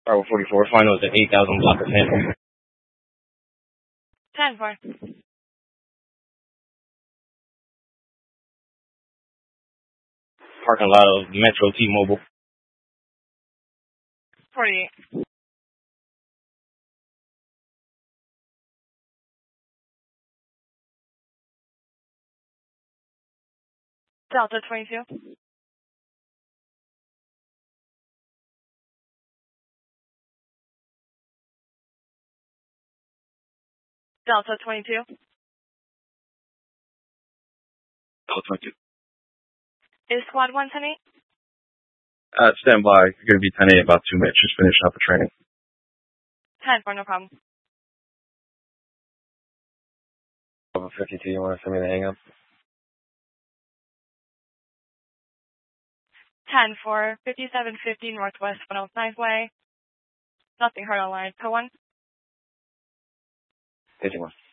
Bravo 44, final is at 8,000 block of 10. 10-4. Parking lot of Metro T-Mobile. 48. Delta 22. Delta 22. Delta 22. Is squad 110-8? Stand by. You're going to be 10-8 about 2 minutes. Just finishing up the training. 10-4, no problem. Bravo 52, you want to send me the hang-up? 10-4, 5750 Northwest 105 Way. Nothing heard on line. Co 1. 51.